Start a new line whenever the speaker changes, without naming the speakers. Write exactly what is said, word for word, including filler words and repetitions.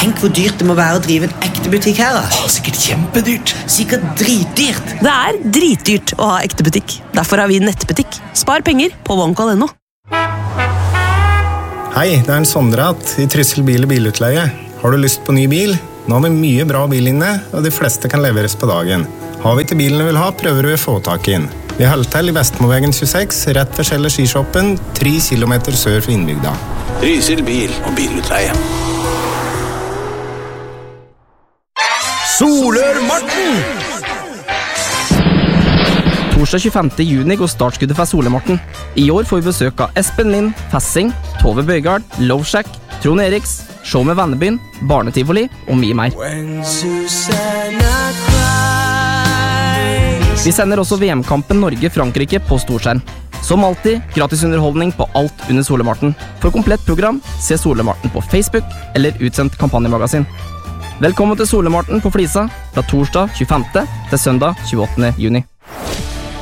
Tenk hvor dyrt det må være å drive en ekte butikk her da.
Åh, sikkert kjempedyrt.
Sikkert dritdyrt.
Det er dritdyrt å ha ekte butikk. Derfor har vi nettbutikk. Spar penger på OneCall punktum no.
Hei, det er en Sondrat i Tryssel bil og bilutleie. Har du lyst på ny bil? Nå har vi mye bra bil inne, og de fleste kan leveres på dagen. Har vi ikke bilen du vil ha, prøver du å få tak inn. Vi holder til i Vestmåvegen tjueseks, rett ved Kjeller skishoppen, tre kilometer sør for innbygda.
Trysil bil og bilutleie.
Solør-Marten! Torsdag tjuefemte juni går startskuddet for Solør-Marten. I år får vi besøk av Espen Lind, Fassing, Tove Bøygard, Loveshack, Trond Eriks, Show med Vennebyen, Barnetivoli og mye mer. Vi sender også V M-kampen Norge-Frankrike på storskjerm. Som alltid, gratis underholdning på alt under Solør-Marten. For komplett program, se Solør-Marten på Facebook eller utsendt kampanjemagasin. Velkommen til Solør-Marten på Flisa fra torsdag tjuefemte til søndag tjueåttende juni.